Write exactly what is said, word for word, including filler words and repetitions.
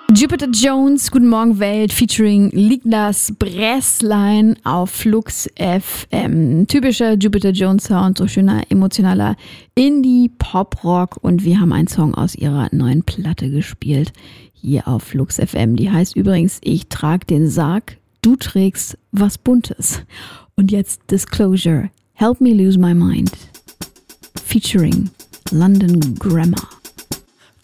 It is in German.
Jupiter Jones, Guten Morgen Welt, featuring Lignas Bresslein auf Flux F M. Typischer Jupiter Jones Sound, so schöner, emotionaler Indie-Pop-Rock. Und wir haben einen Song aus ihrer neuen Platte gespielt, hier auf Flux F M. Die heißt übrigens Ich trag den Sarg, du trägst was Buntes. Und jetzt Disclosure, Help Me Lose My Mind, featuring London Grammar.